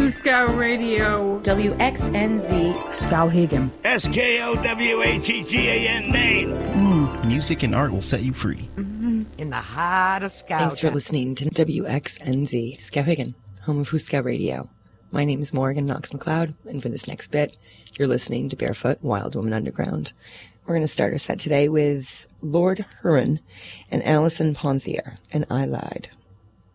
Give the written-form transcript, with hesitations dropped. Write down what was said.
Fusco Radio. WXNZ. Skowhegan. SKOWHEGAN, Maine. Music and art will set you free. In the heart of Skowhegan. Thanks for listening to WXNZ, Skowhegan, home of Fusco Radio. My name is Morgan Knox McLeod, and for this next bit, you're listening to Barefoot Wild Woman Underground. We're going to start our set today with Lord Huron and Alison Ponthier, and I Lied.